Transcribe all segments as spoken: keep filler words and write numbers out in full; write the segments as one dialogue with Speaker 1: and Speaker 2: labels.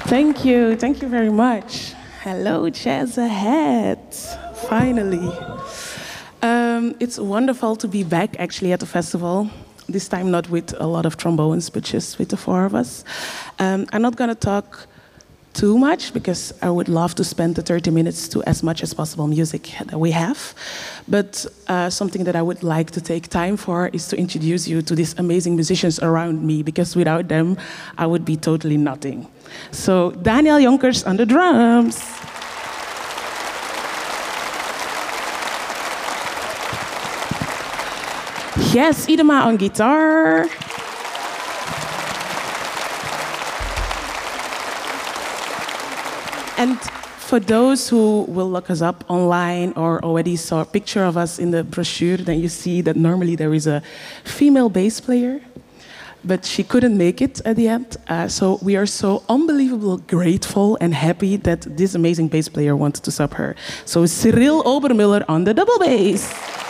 Speaker 1: Thank you, thank you very much. Hello, Jazz Ahead, finally. Um, it's wonderful to be back actually at the festival. This time not with a lot of trombones, but just with the four of us. Um, I'm not gonna talk too much because I would love to spend the thirty minutes to as much as possible music that we have. But uh, something that I would like to take time for is to introduce you to these amazing musicians around me, because without them, I would be totally nothing. So Daniel Jonkers on the drums. Yes, Idema on guitar. And for those who will look us up online or already saw a picture of us in the brochure, then you see that normally there is a female bass player, but she couldn't make it at the end. Uh, so we are so unbelievably grateful and happy that this amazing bass player wanted to sub her. So Cyril Obermüller on the double bass.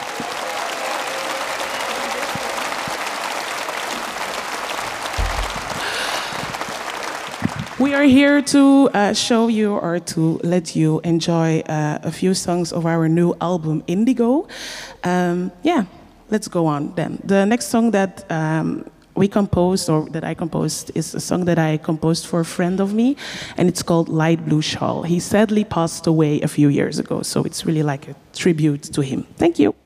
Speaker 1: We are here to uh, show you or to let you enjoy uh, a few songs of our new album, Indigo. Um, yeah, let's go on then. The next song that um, we composed, or that I composed, is a song that I composed for a friend of me, and it's called Light Blue Shawl. He sadly passed away a few years ago, so it's really like a tribute to him. Thank you.